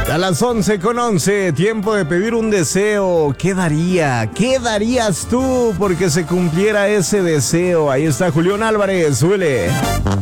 A las 11:11, tiempo de pedir un deseo. ¿Qué daría? ¿Qué darías tú porque se cumpliera ese deseo? Ahí está Julián Álvarez, suele.